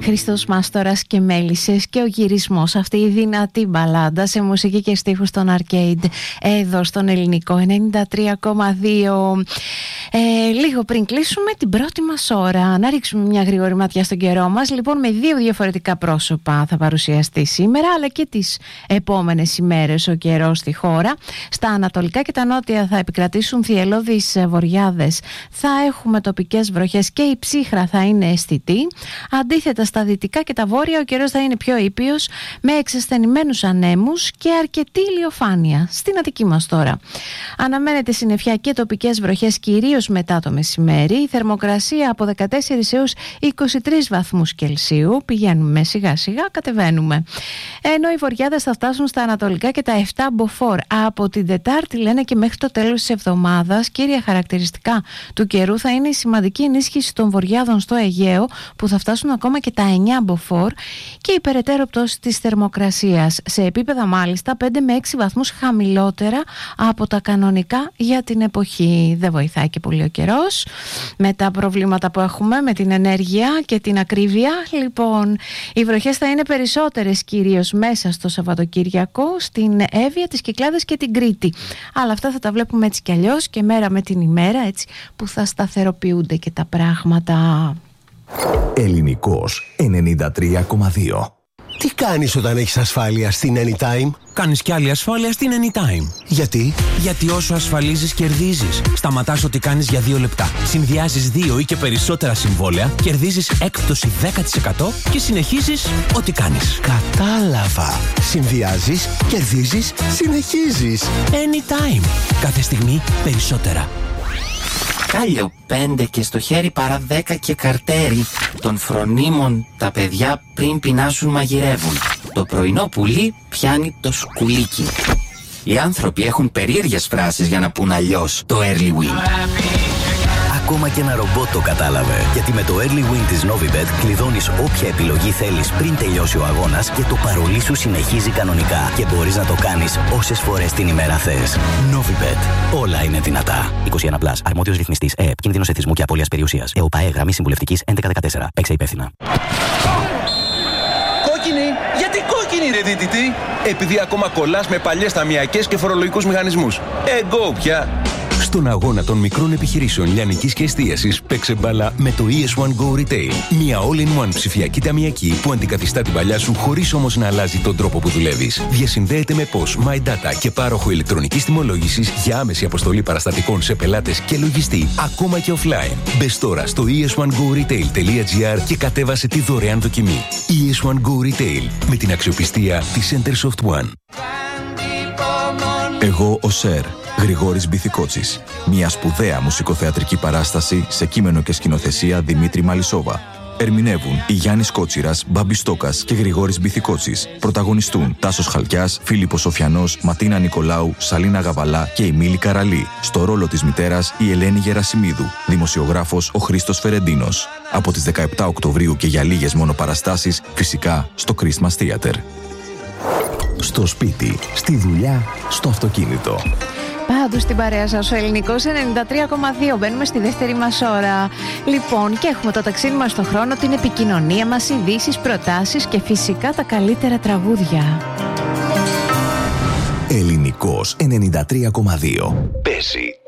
Χριστός Μάστορας και Μέλισσες και ο γυρισμός, αυτή η δυνατή μπαλάντα σε μουσική και στίχους των Arcade εδώ στον Ελληνικό 93,2. Λίγο πριν κλείσουμε την πρώτη μας ώρα, να ρίξουμε μια γρήγορη ματιά στον καιρό μας. Λοιπόν, με δύο διαφορετικά πρόσωπα θα παρουσιαστεί σήμερα, αλλά και τις επόμενες ημέρες ο καιρός στη χώρα. Στα ανατολικά και τα νότια θα επικρατήσουν θυελλώδεις βοριάδες, θα έχουμε τοπικές βροχές και η ψύχρα θα είναι αισθητή. Αντίθετα, στα δυτικά και τα βόρεια ο καιρός θα είναι πιο ήπιος, με εξασθενημένους ανέμους και αρκετή ηλιοφάνεια. Στην Αττική μας τώρα αναμένεται συννεφιά και τοπικές βροχές, κυρίως μετά το μεσημέρι. Η θερμοκρασία από 14 έως 23 βαθμούς Κελσίου. Πηγαίνουμε σιγά σιγά, κατεβαίνουμε. Ενώ οι βοριάδες θα φτάσουν στα ανατολικά και τα 7 μποφόρ. Από την Τετάρτη, λένε, και μέχρι το τέλος της εβδομάδας, κύρια χαρακτηριστικά του καιρού θα είναι η σημαντική ενίσχυση των βοριάδων στο Αιγαίο, που θα φτάσουν ακόμα και τα 9 μποφόρ, και η περαιτέρω πτώση της θερμοκρασίας σε επίπεδα μάλιστα 5 με 6 βαθμούς χαμηλότερα από τα κανονικά για την εποχή. Δεν βοηθάει και πολύ ο καιρός με τα προβλήματα που έχουμε με την ενέργεια και την ακρίβεια. Λοιπόν, οι βροχές θα είναι περισσότερες κυρίως μέσα στο Σαββατοκύριακο, στην Εύβοια, τις Κυκλάδες και την Κρήτη. Αλλά αυτά θα τα βλέπουμε έτσι κι αλλιώς και μέρα με την ημέρα, έτσι που θα σταθεροποιούνται και τα πράγματα. Ελληνικός 93,2. Τι κάνεις όταν έχεις ασφάλεια στην Anytime? Κάνεις κι άλλη ασφάλεια στην Anytime. Γιατί? Γιατί όσο ασφαλίζεις, κερδίζεις. Σταματάς ό,τι κάνεις για 2 λεπτά. Συνδυάζεις 2 ή και περισσότερα συμβόλαια, κερδίζεις έκπτωση 10% και συνεχίζεις ό,τι κάνεις. Κατάλαβα. Συνδυάζεις, κερδίζεις, συνεχίζεις. Anytime. Κάθε στιγμή περισσότερα. Κάλιο 5 και στο χέρι παρά 10 και καρτέρι. Των φρονίμων τα παιδιά πριν πεινάσουν μαγειρεύουν. Το πρωινό πουλί πιάνει το σκουλίκι. Οι άνθρωποι έχουν περίεργες φράσεις για να πουν αλλιώς το early win. Ακόμα και ένα ρομπότ το κατάλαβε. Γιατί με το early win της Novibet κλειδώνεις όποια επιλογή θέλεις πριν τελειώσει ο αγώνας και το παρολί σου συνεχίζει κανονικά. Και μπορείς να το κάνεις όσες φορές την ημέρα θες. Novibet. Όλα είναι δυνατά. 21+. Αρμόδιος ρυθμιστής ΕΕΠ. Κίνδυνος εθισμού και απώλειας περιουσίας. ΕΟΠΑΕ. Γραμμή συμβουλευτικής 1114. Παίξε υπεύθυνα. Κόκκινη! Γιατί κόκκινη, ρε δίτητη? Επειδή ακόμα κολλάς με παλιές ταμιακές και φορολογικούς μηχανισμούς. Εγκό πια! Στον αγώνα των μικρών επιχειρήσεων λιανικής και εστίασης, παίξε μπάλα με το ES1 Go Retail. Μια all-in-one ψηφιακή ταμιακή που αντικαθιστά την παλιά σου χωρίς όμως να αλλάζει τον τρόπο που δουλεύεις. Διασυνδέεται με POS, My Data και πάροχο ηλεκτρονικής τιμολόγησης για άμεση αποστολή παραστατικών σε πελάτες και λογιστή, ακόμα και offline. Μπες τώρα στο es1goretail.gr και κατέβασε τη δωρεάν δοκιμή. ES1 Go Retail, με την αξιοπιστία της Centersoft One. Εγώ ο Σερ, Γρηγόρης Μπιθικότσης. Μια σπουδαία μουσικοθεατρική παράσταση σε κείμενο και σκηνοθεσία Δημήτρη Μαλισσόβα. Ερμηνεύουν η Γιάννης Κότσιρας, Μπάμπης Στόκας και Γρηγόρης Μπιθικότσης. Πρωταγωνιστούν Τάσος Χαλκιάς, Φίλιππος Σοφιανός, Ματίνα Νικολάου, Σαλίνα Γαβαλά και η Μίλη Καραλή. Στο ρόλο της μητέρας η Ελένη Γερασιμίδου. Δημοσιογράφος ο Χρήστος Φερεντίνος. Από τις 17 Οκτωβρίου και για λίγες μόνο παραστάσεις, φυσικά στο Christmas Theater. Στο σπίτι, στη δουλειά, στο αυτοκίνητο. Πάντως στην παρέα σας ο Ελληνικός 93,2. Μπαίνουμε στη δεύτερη μας ώρα. Λοιπόν, και έχουμε το ταξίδι μας στον χρόνο, την επικοινωνία μας, ειδήσεις, προτάσεις και φυσικά τα καλύτερα τραγούδια. Ελληνικός 93,2. Παίζει